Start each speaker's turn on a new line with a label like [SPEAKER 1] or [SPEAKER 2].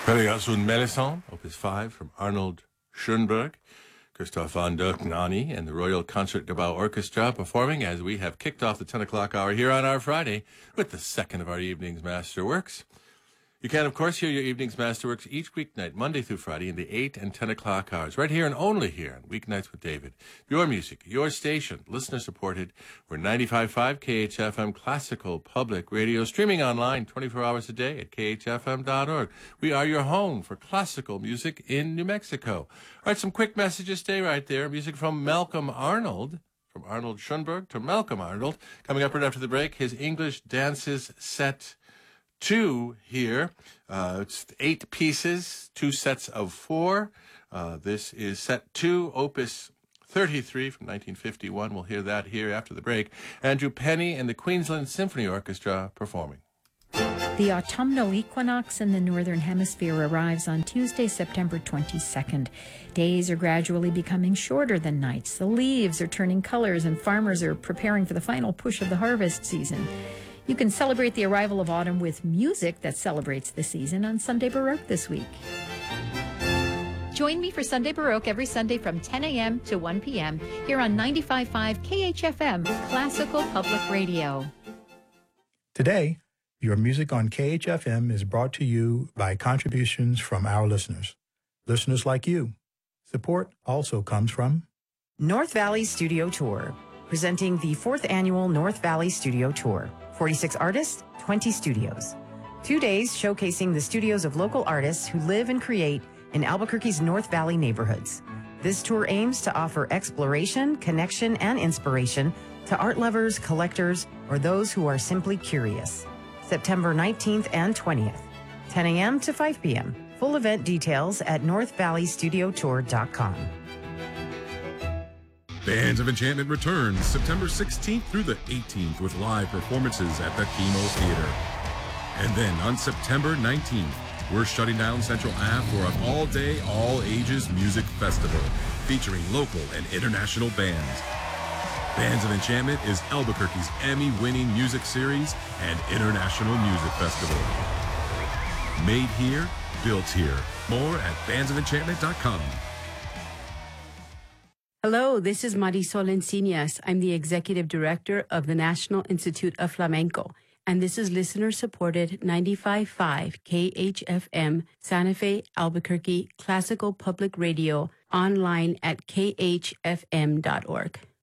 [SPEAKER 1] Relegation Melisande, Opus 5 from Arnold Schoenberg, Christoph von Dohnanyi, and the Royal Concertgebouw Orchestra performing as we have kicked off the 10 o'clock hour here on our Friday with the second of our evening's Masterworks. You can, of course, hear your evening's Masterworks each weeknight, Monday through Friday, in the 8 and 10 o'clock hours, right here and only here on Weeknights with David. Your music, your station, listener-supported. We're 95.5 KHFM Classical Public Radio, streaming online 24 hours a day at khfm.org. We are your home for classical music in New Mexico. All right, some quick messages. Stay right there. Music from Malcolm Arnold, from Arnold Schoenberg to Malcolm Arnold. Coming up right after the break, his English Dances Set 2 here. It's 8 pieces, 2 sets of 4. This is set 2, opus 33 from 1951. We'll hear that here after the break. Andrew Penny and the Queensland Symphony Orchestra performing.
[SPEAKER 2] The autumnal equinox in the Northern Hemisphere arrives on Tuesday, September 22nd. Days are gradually becoming shorter than nights. The leaves are turning colors and farmers are preparing for the final push of the harvest season. You can celebrate the arrival of autumn with music that celebrates the season on Sunday Baroque this week. Join me for Sunday Baroque every Sunday from 10 a.m. to 1 p.m. here on 95.5 KHFM, Classical Public Radio.
[SPEAKER 3] Today, your music on KHFM is brought to you by contributions from our listeners. Listeners like you. Support also comes from
[SPEAKER 4] North Valley Studio Tour, presenting the 4th annual North Valley Studio Tour. 46 artists, 20 studios. 2 days showcasing the studios of local artists who live and create in Albuquerque's North Valley neighborhoods. This tour aims to offer exploration, connection, and inspiration to art lovers, collectors, or those who are simply curious. September 19th and 20th, 10 a.m. to 5 p.m. Full event details at northvalleystudiotour.com.
[SPEAKER 5] Bands of Enchantment returns September 16th through the 18th with live performances at the Chemo Theater. And then on September 19th, we're shutting down Central Ave for an all-day, all-ages music festival featuring local and international bands. Bands of Enchantment is Albuquerque's Emmy-winning music series and international music festival. Made here, built here. More at bandsofenchantment.com.
[SPEAKER 6] Hello, this is Marisol Encinas. I'm the Executive Director of the National Institute of Flamenco, and this is listener-supported 95.5 KHFM Santa Fe, Albuquerque Classical Public Radio, online at khfm.org.